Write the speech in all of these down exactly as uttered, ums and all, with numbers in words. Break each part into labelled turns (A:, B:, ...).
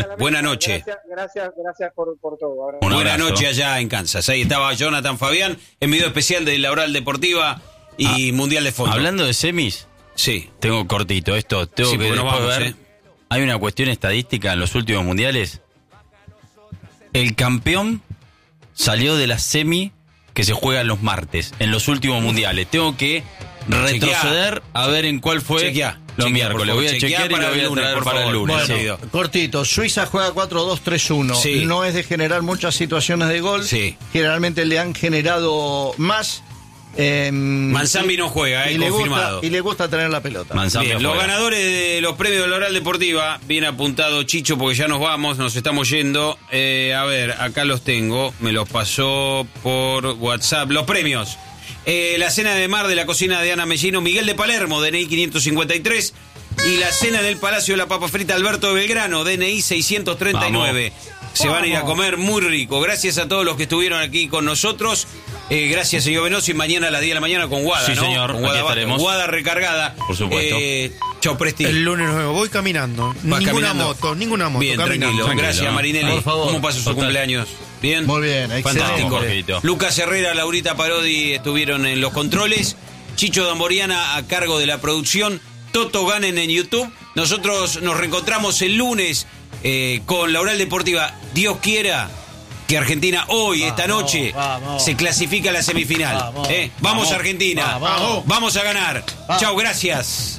A: Buenas noches.
B: Gracias, gracias, gracias por, por todo. Ahora.
A: Buenas noches allá en Kansas. Ahí estaba Jonathan Fabián en video especial de La Oral Deportiva y ah, Mundial de Fondo.
C: Hablando de semis,
A: sí,
C: tengo cortito esto. Tengo
A: sí,
C: que
A: después vamos,
C: ver.
A: ¿eh?
C: Hay una cuestión estadística en los últimos mundiales. El campeón salió de la semi que se juega los martes, en los últimos mundiales. Tengo que retroceder Chequea. a ver en cuál fue
A: Chequea.
C: los
A: Chequea,
C: miércoles. Voy a chequear y lo voy a
A: lunes,
C: traer para
A: favor.
C: el lunes.
D: Bueno,
C: sí.
D: cortito, Suiza juega cuatro dos tres uno.
A: Sí.
D: No es de generar muchas situaciones de gol.
A: Sí.
D: Generalmente le han generado más. Eh,
A: Manzambi no juega, eh,
D: y
A: confirmado.
D: Le gusta, y le gusta tener la pelota.
A: Bien, los ganadores de los premios de la Oral Deportiva, bien apuntado Chicho, porque ya nos vamos, nos estamos yendo. Eh, a ver, acá los tengo, me los pasó por WhatsApp. Los premios. Eh, la cena de mar de la cocina de Ana Mellino, Miguel de Palermo, D N I quinientos cincuenta y tres. Y la cena del Palacio de la Papa Frita, Alberto de Belgrano, D N I seiscientos treinta y nueve. Vamos. Se van a ir a comer muy rico. Gracias a todos los que estuvieron aquí con nosotros. Eh, gracias, señor Venosi. Mañana a las diez de la mañana con Guada,
C: sí,
A: ¿no?
C: señor.
A: Con Guada,
C: aquí estaremos.
A: Guada recargada.
C: Por supuesto.
A: Eh, chau, Presti.
E: El lunes nos vemos. Voy caminando.
A: ¿Vas
E: Ninguna
A: caminando?
E: moto, ninguna moto.
A: Bien,
E: caminando.
A: tranquilo.
C: Tranquilo.
A: Gracias, Marinelli.
D: Por favor.
A: ¿Cómo pasó su
C: Total.
A: cumpleaños? Bien.
D: Muy bien, excelente.
A: Fantástico. Lucas Herrera, Laurita Parodi estuvieron en los controles. Chicho Damboriana a cargo de la producción. Toto Ganen en YouTube. Nosotros nos reencontramos el lunes eh, con la Oral Deportiva. Dios quiera que Argentina hoy,
D: Vamos,
A: esta noche,
D: vamos.
A: se clasifica a la semifinal.
D: Vamos,
A: ¿eh? Vamos,
D: vamos,
A: Argentina.
D: vamos.
A: Vamos a ganar.
D: Vamos.
A: Chau, gracias.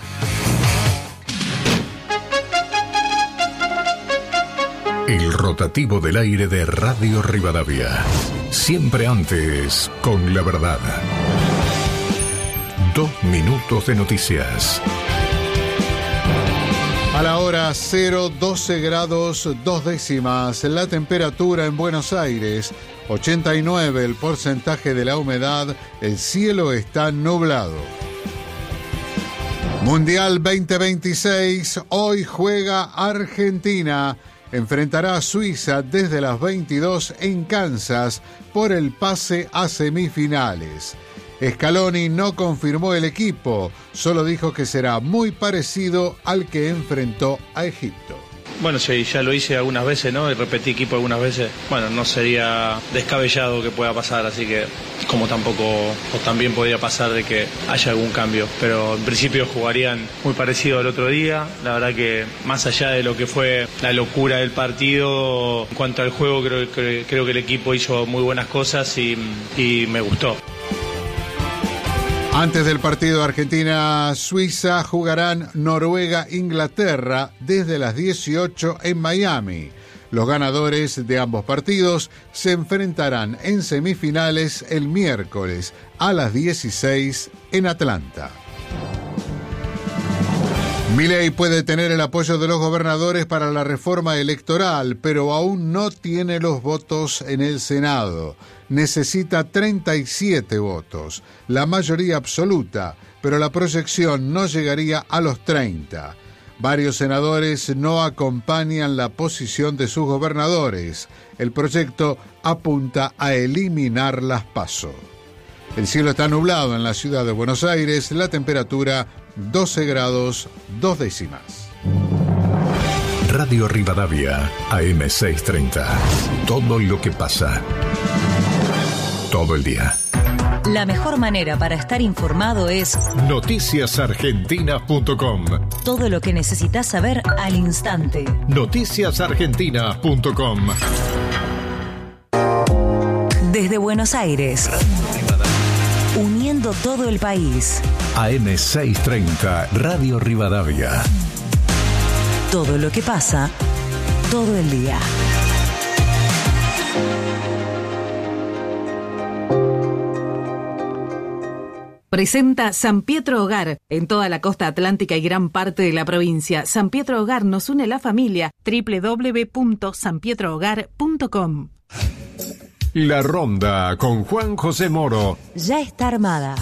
F: El rotativo del aire de Radio Rivadavia. Siempre antes, con la verdad. Dos minutos de noticias.
G: A la hora cero, doce grados, dos décimas. La temperatura en Buenos Aires, ochenta y nueve el porcentaje de la humedad. El cielo está nublado. Mundial veinte veintiséis, hoy juega Argentina. Enfrentará a Suiza desde las veintidós en Kansas por el pase a semifinales. Scaloni no confirmó el equipo, solo dijo que será muy parecido al que enfrentó a Egipto.
H: Bueno, sí, ya lo hice algunas veces, ¿no? Y repetí equipo algunas veces. Bueno, no sería descabellado que pueda pasar, así que como tampoco, o también podría pasar de que haya algún cambio. Pero en principio jugarían muy parecido al otro día. La verdad que más allá de lo que fue la locura del partido, en cuanto al juego creo, creo, creo que el equipo hizo muy buenas cosas y, y me gustó.
G: Antes del partido Argentina-Suiza jugarán Noruega-Inglaterra desde las dieciocho en Miami. Los ganadores de ambos partidos se enfrentarán en semifinales el miércoles a las dieciséis en Atlanta. Milei puede tener el apoyo de los gobernadores para la reforma electoral, pero aún no tiene los votos en el Senado. Necesita treinta y siete votos, la mayoría absoluta, pero la proyección no llegaría a los treinta. Varios senadores no acompañan la posición de sus gobernadores. El proyecto apunta a eliminar las PASO. El cielo está nublado en la ciudad de Buenos Aires, la temperatura doce grados, dos décimas.
F: Radio Rivadavia, A M seiscientos treinta. Todo lo que pasa. Todo el día.
I: La mejor manera para estar informado es
F: noticias argentinas punto com.
I: Todo lo que necesitas saber al instante.
F: noticias argentinas punto com.
I: Desde Buenos Aires, uniendo todo el país.
F: A M seiscientos treinta, Radio Rivadavia.
I: Todo lo que pasa, todo el día. Presenta San Pietro Hogar, en toda la costa atlántica y gran parte de la provincia. San Pietro Hogar nos une la familia. doble u doble u doble u punto san pietro hogar punto com.
F: La Ronda con Juan José Moro.
I: Ya está armada.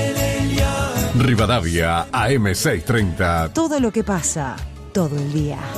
F: Rivadavia, A M seiscientos treinta.
I: Todo lo que pasa, todo el día.